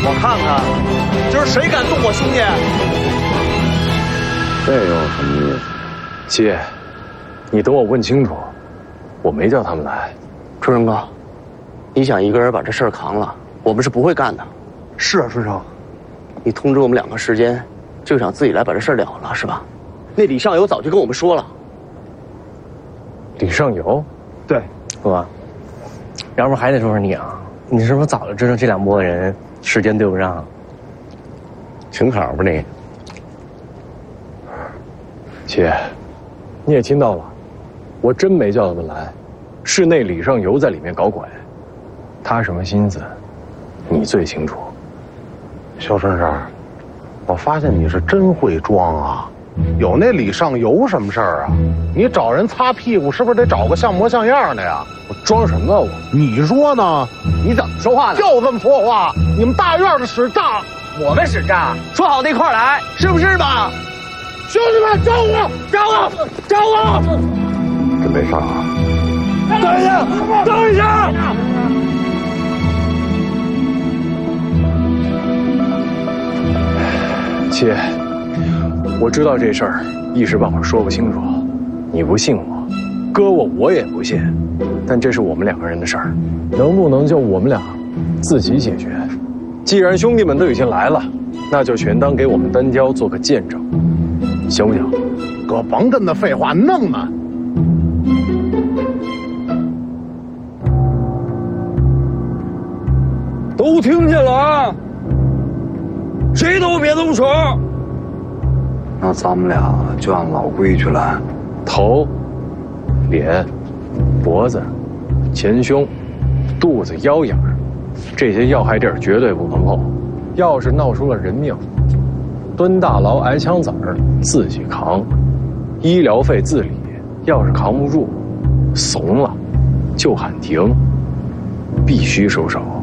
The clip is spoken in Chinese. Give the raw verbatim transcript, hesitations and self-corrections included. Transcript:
我看看，今儿谁敢动我兄弟？ 这又什么意思？ 七爷，你等我问清楚，我没叫他们来。 春生哥，你想一个人把这事儿扛了，我们是不会干的。 是啊，春生， 你通知我们两个时间，就想自己来把这事儿了了是吧？那李上游早就跟我们说了。 李上游， 对， 哥，要不还得说说你啊，你是不是早就知道这两拨人时间对不上？ 请考吧你。 七爷，你也听到了，我真没叫他们来，是那李上游在里面搞鬼，他什么心思，你最清楚。 肖春生，我发现你是真会装啊！有那李上游什么事儿啊？你找人擦屁股，是不是得找个像模像样的呀？ 我装什么啊我？ 你说呢？ 你怎么说话呢？ 就这么说话！你们大院的使诈， 我们使诈，说好那块儿来，是不是吧？ 兄弟们，招我！ 招我！招我！ 准备上啊！ 等一下，等一下！ 七爷，我知道这事儿一时半会儿说不清楚，你不信我，搁我我也不信，但这是我们两个人的事儿，能不能就我们俩自己解决？既然兄弟们都已经来了，那就全当给我们单挑做个见证，行不行？ 哥，甭跟那废话，弄啊！ 都听见了啊！谁都别动手。 那咱们俩就按老规矩来， 头、脸、脖子、前胸、肚子、腰眼儿，这些要害地儿绝对不能碰。要是闹出了人命，蹲大牢挨枪子儿自己扛，医疗费自理。要是扛不住，怂了，就喊停，必须收手。